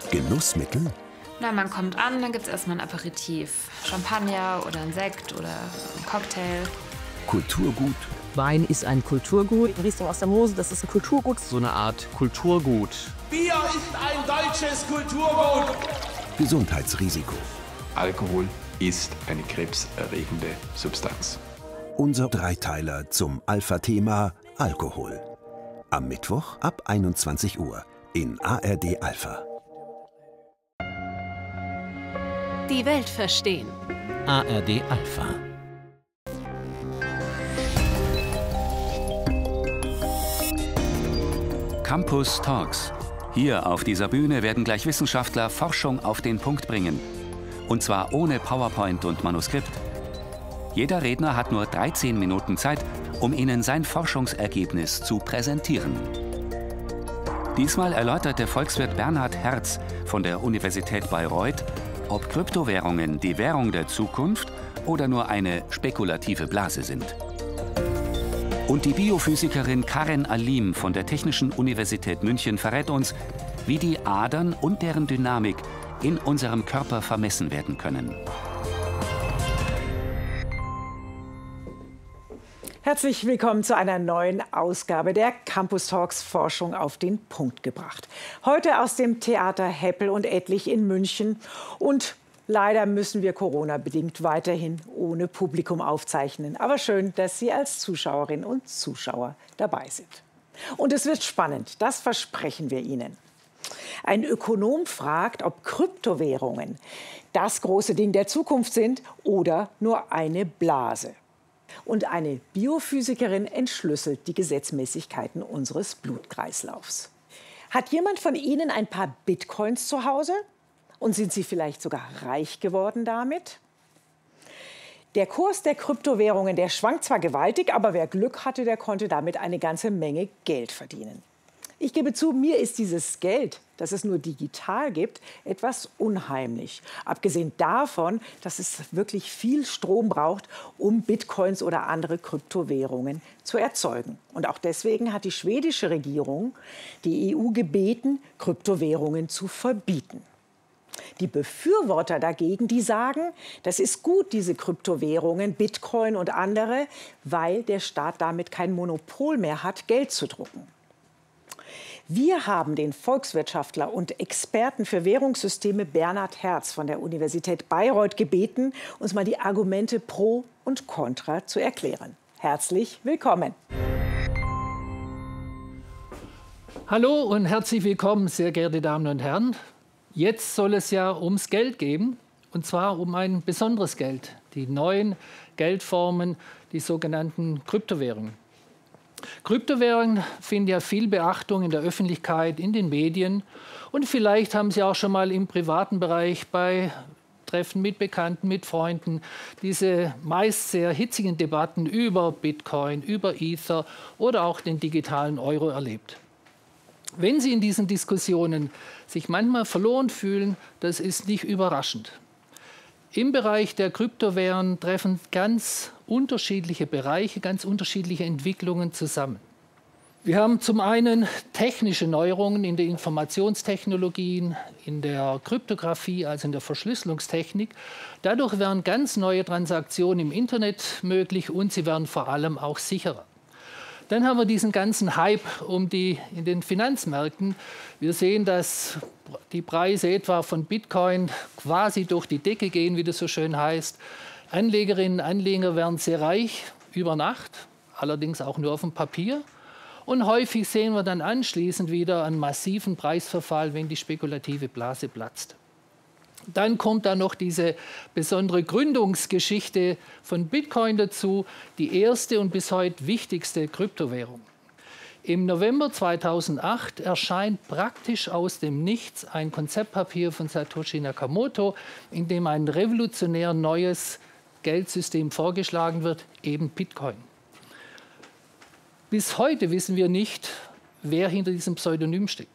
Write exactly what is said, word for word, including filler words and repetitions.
Genussmittel? Na, man kommt an, dann gibt es erstmal ein Aperitif. Champagner oder ein Sekt oder ein Cocktail. Kulturgut? Wein ist ein Kulturgut. Riesling aus der Mosel, das ist ein Kulturgut. So eine Art Kulturgut. Bier ist ein deutsches Kulturgut. Gesundheitsrisiko? Alkohol ist eine krebserregende Substanz. Unser Dreiteiler zum Alpha-Thema Alkohol. Am Mittwoch ab einundzwanzig Uhr in A R D Alpha. Die Welt verstehen. A R D Alpha. Campus Talks. Hier auf dieser Bühne werden gleich Wissenschaftler Forschung auf den Punkt bringen. Und zwar ohne PowerPoint und Manuskript. Jeder Redner hat nur dreizehn Minuten Zeit, um Ihnen sein Forschungsergebnis zu präsentieren. Diesmal erläutert der Volkswirt Bernhard Herz von der Universität Bayreuth, ob Kryptowährungen die Währung der Zukunft oder nur eine spekulative Blase sind. Und die Biophysikerin Karen Alim von der Technischen Universität München verrät uns, wie die Adern und deren Dynamik in unserem Körper vermessen werden können. Herzlich willkommen zu einer neuen Ausgabe der Campus Talks Forschung auf den Punkt gebracht. Heute aus dem Theater Heppel und Ettlich in München. Und leider müssen wir Corona-bedingt weiterhin ohne Publikum aufzeichnen. Aber schön, dass Sie als Zuschauerinnen und Zuschauer dabei sind. Und es wird spannend, das versprechen wir Ihnen. Ein Ökonom fragt, ob Kryptowährungen das große Ding der Zukunft sind oder nur eine Blase. Und eine Biophysikerin entschlüsselt die Gesetzmäßigkeiten unseres Blutkreislaufs. Hat jemand von Ihnen ein paar Bitcoins zu Hause? Und sind Sie vielleicht sogar reich geworden damit? Der Kurs der Kryptowährungen, der schwankt zwar gewaltig, aber wer Glück hatte, der konnte damit eine ganze Menge Geld verdienen. Ich gebe zu, mir ist dieses Geld, das es nur digital gibt, etwas unheimlich. Abgesehen davon, dass es wirklich viel Strom braucht, um Bitcoins oder andere Kryptowährungen zu erzeugen. Und auch deswegen hat die schwedische Regierung die E U gebeten, Kryptowährungen zu verbieten. Die Befürworter dagegen, die sagen, das ist gut, diese Kryptowährungen, Bitcoin und andere, weil der Staat damit kein Monopol mehr hat, Geld zu drucken. Wir haben den Volkswirtschaftler und Experten für Währungssysteme Bernhard Herz von der Universität Bayreuth gebeten, uns mal die Argumente pro und contra zu erklären. Herzlich willkommen. Hallo und herzlich willkommen, sehr geehrte Damen und Herren. Jetzt soll es ja ums Geld gehen, und zwar um ein besonderes Geld, die neuen Geldformen, die sogenannten Kryptowährungen. Kryptowährungen finden ja viel Beachtung in der Öffentlichkeit, in den Medien. Und vielleicht haben Sie auch schon mal im privaten Bereich bei Treffen mit Bekannten, mit Freunden diese meist sehr hitzigen Debatten über Bitcoin, über Ether oder auch den digitalen Euro erlebt. Wenn Sie in diesen Diskussionen sich manchmal verloren fühlen, das ist nicht überraschend. Im Bereich der Kryptowährungen treffen ganz unterschiedliche Bereiche, ganz unterschiedliche Entwicklungen zusammen. Wir haben zum einen technische Neuerungen in den Informationstechnologien, in der Kryptographie, also in der Verschlüsselungstechnik. Dadurch werden ganz neue Transaktionen im Internet möglich und sie werden vor allem auch sicherer. Dann haben wir diesen ganzen Hype um die, in den Finanzmärkten. Wir sehen, dass die Preise etwa von Bitcoin quasi durch die Decke gehen, wie das so schön heißt. Anlegerinnen und Anleger werden sehr reich über Nacht, allerdings auch nur auf dem Papier. Und häufig sehen wir dann anschließend wieder einen massiven Preisverfall, wenn die spekulative Blase platzt. Dann kommt da noch diese besondere Gründungsgeschichte von Bitcoin dazu, die erste und bis heute wichtigste Kryptowährung. Im November zweitausendacht erscheint praktisch aus dem Nichts ein Konzeptpapier von Satoshi Nakamoto, in dem ein revolutionär neues Geldsystem vorgeschlagen wird, eben Bitcoin. Bis heute wissen wir nicht, wer hinter diesem Pseudonym steckt.